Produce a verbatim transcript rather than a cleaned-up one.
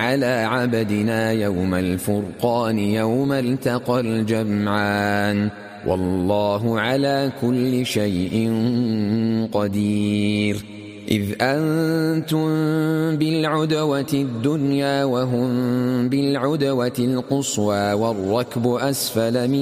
على عبدنا يوم الفرقان يوم التقى الجمعان والله على كل شيء قدير. إذ أنتم بالعدوة الدنيا وهم بالعدوة القصوى والركب أسفل من